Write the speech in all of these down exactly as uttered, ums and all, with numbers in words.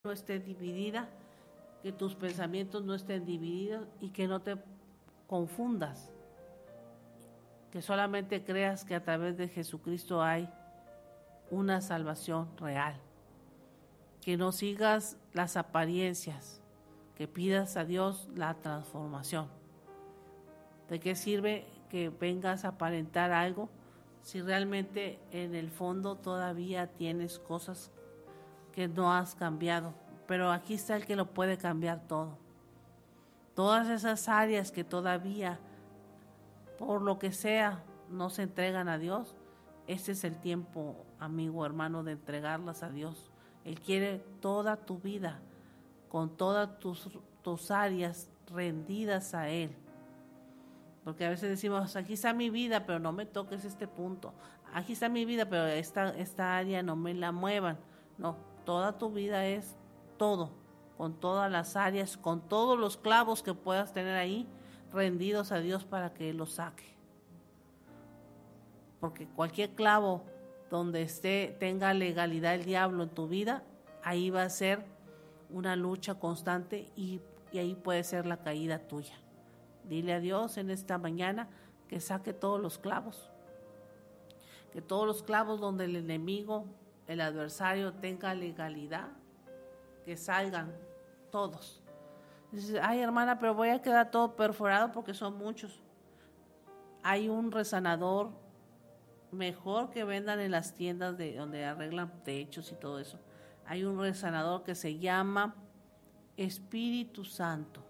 no esté dividida, que tus pensamientos no estén divididos y que no te confundas, que solamente creas que a través de Jesucristo hay una salvación real, que no sigas las apariencias, que pidas a Dios la transformación. ¿De qué sirve que vengas a aparentar algo si realmente en el fondo todavía tienes cosas que no has cambiado? Pero aquí está el que lo puede cambiar todo. Todas esas áreas que todavía, por lo que sea, no se entregan a Dios, este es el tiempo, amigo, hermano, de entregarlas a Dios. Él quiere toda tu vida, con todas tus, tus áreas rendidas a Él. Porque a veces decimos, aquí está mi vida, pero no me toques este punto. Aquí está mi vida, pero esta, esta área no me la muevan. No, toda tu vida es todo, con todas las áreas, con todos los clavos que puedas tener ahí, rendidos a Dios para que Él los saque. Porque cualquier clavo donde esté, tenga legalidad el diablo en tu vida, ahí va a ser una lucha constante y, y ahí puede ser la caída tuya. Dile a Dios en esta mañana que saque todos los clavos, que todos los clavos donde el enemigo, el adversario tenga legalidad, que salgan todos. Dices, ay hermana, pero voy a quedar todo perforado porque son muchos. Hay un resanador mejor que vendan en las tiendas de donde arreglan techos y todo eso. Hay un resanador que se llama Espíritu Santo.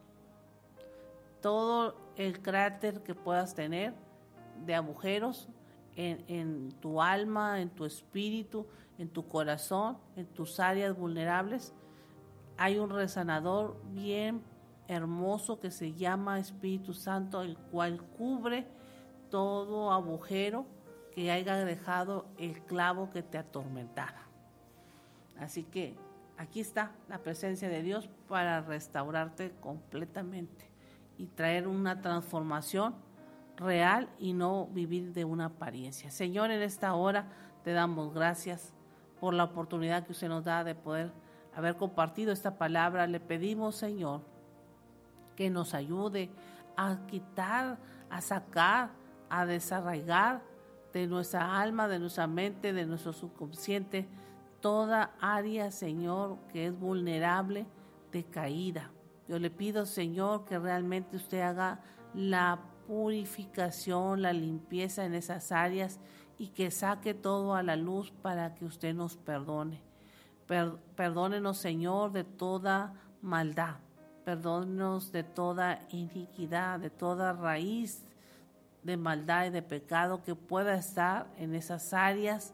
Todo el cráter que puedas tener de agujeros en, en tu alma, en tu espíritu, en tu corazón, en tus áreas vulnerables, hay un resanador bien hermoso que se llama Espíritu Santo, el cual cubre todo agujero que haya dejado el clavo que te atormentara. Así que aquí está la presencia de Dios para restaurarte completamente y traer una transformación real y no vivir de una apariencia. Señor, en esta hora te damos gracias por la oportunidad que usted nos da de poder haber compartido esta palabra. Le pedimos, Señor, que nos ayude a quitar, a sacar, a desarraigar de nuestra alma, de nuestra mente, de nuestro subconsciente, toda área, Señor, que es vulnerable de caída. Yo le pido, Señor, que realmente usted haga la purificación, la limpieza en esas áreas y que saque todo a la luz para que usted nos perdone. Per- perdónenos, Señor, de toda maldad. Perdónenos de toda iniquidad, de toda raíz de maldad y de pecado que pueda estar en esas áreas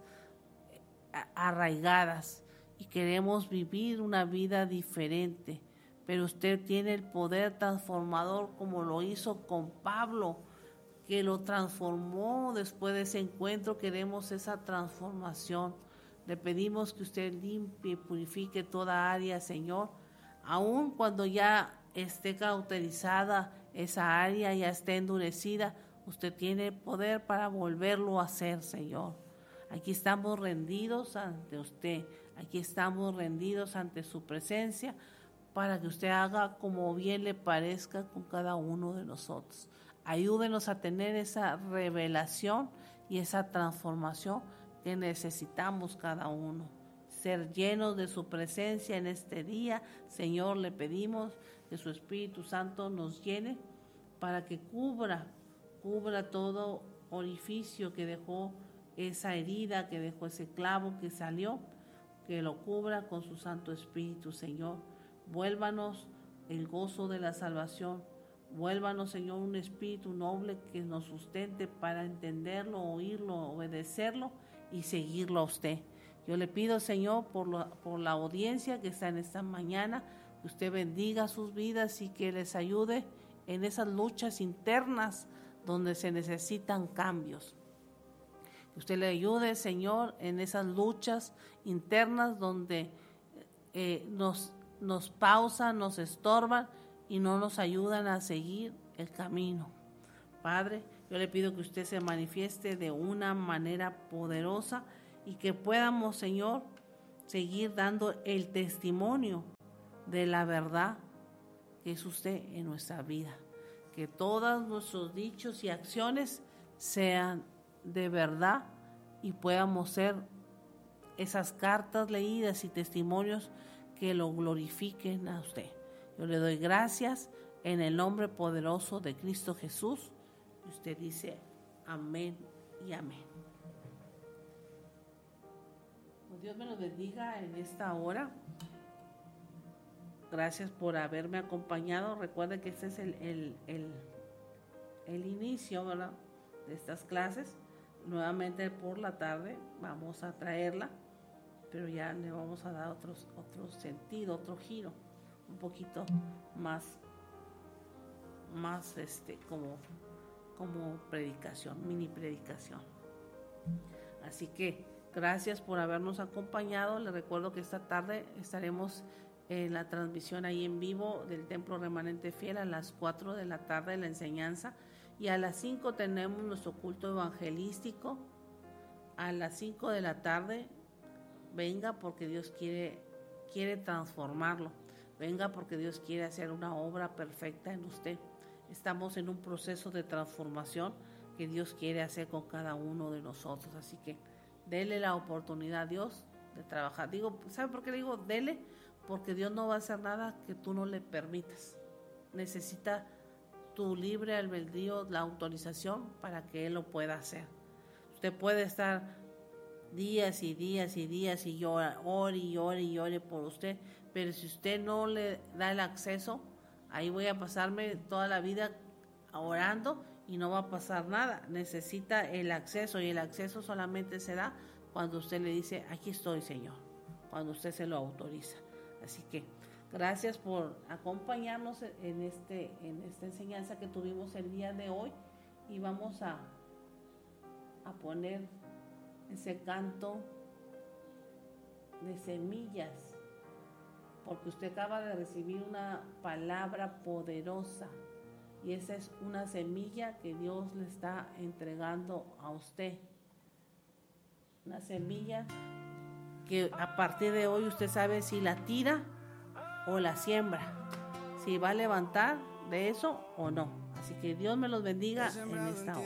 arraigadas. Y queremos vivir una vida diferente. Pero usted tiene el poder transformador como lo hizo con Pablo, que lo transformó después de ese encuentro. Queremos esa transformación. Le pedimos que usted limpie y purifique toda área, Señor. Aun cuando ya esté cauterizada esa área, ya esté endurecida, usted tiene poder para volverlo a hacer, Señor. Aquí estamos rendidos ante usted. Aquí estamos rendidos ante su presencia, para que usted haga como bien le parezca con cada uno de nosotros. Ayúdenos a tener esa revelación y esa transformación que necesitamos cada uno. Ser llenos de su presencia en este día. Señor, le pedimos que su Espíritu Santo nos llene para que cubra, cubra todo orificio que dejó esa herida, que dejó ese clavo que salió, que lo cubra con su Santo Espíritu, Señor. Vuélvanos el gozo de la salvación. Vuélvanos, Señor, un espíritu noble que nos sustente para entenderlo, oírlo, obedecerlo y seguirlo a usted. Yo le pido, Señor, por, lo, por la audiencia que está en esta mañana, que usted bendiga sus vidas y que les ayude en esas luchas internas donde se necesitan cambios. Que usted le ayude, Señor, en esas luchas internas donde eh, nos nos pausan, nos estorban y no nos ayudan a seguir el camino. Padre, yo le pido que usted se manifieste de una manera poderosa y que podamos, Señor, seguir dando el testimonio de la verdad que es usted en nuestra vida. Que todos nuestros dichos y acciones sean de verdad y podamos ser esas cartas leídas y testimonios que lo glorifiquen a usted. Yo le doy gracias en el nombre poderoso de Cristo Jesús. Y usted dice amén y amén. Dios me los bendiga en esta hora. Gracias por haberme acompañado. Recuerden que este es el, el, el, el inicio, ¿verdad?, de estas clases. Nuevamente por la tarde vamos a traerla, pero ya le vamos a dar otros, otro sentido, otro giro, un poquito más, más este, como, como predicación, mini predicación. Así que gracias por habernos acompañado. Les recuerdo que esta tarde estaremos en la transmisión ahí en vivo del Templo Remanente Fiel a las cuatro de la tarde en la enseñanza, y a las cinco tenemos nuestro culto evangelístico. A las cinco de la tarde venga porque Dios quiere, quiere transformarlo. Venga porque Dios quiere hacer una obra perfecta en usted. Estamos en un proceso de transformación que Dios quiere hacer con cada uno de nosotros. Así que dele la oportunidad a Dios de trabajar. Digo, ¿sabe por qué le digo dele? Porque Dios no va a hacer nada que tú no le permitas. Necesita tu libre albedrío, la autorización para que Él lo pueda hacer. Usted puede estar días y días y días y llora, ore y ore y ore por usted, pero si usted no le da el acceso, ahí voy a pasarme toda la vida orando y no va a pasar nada. Necesita el acceso, y el acceso solamente se da cuando usted le dice, aquí estoy, Señor, cuando usted se lo autoriza. Así que gracias por acompañarnos en, este, en esta enseñanza que tuvimos el día de hoy, y vamos a, a poner ese canto de semillas, porque usted acaba de recibir una palabra poderosa, y esa es una semilla que Dios le está entregando a usted. Una semilla que a partir de hoy usted sabe si la tira o la siembra, si va a levantar de eso o no. Así que Dios me los bendiga en esta hora.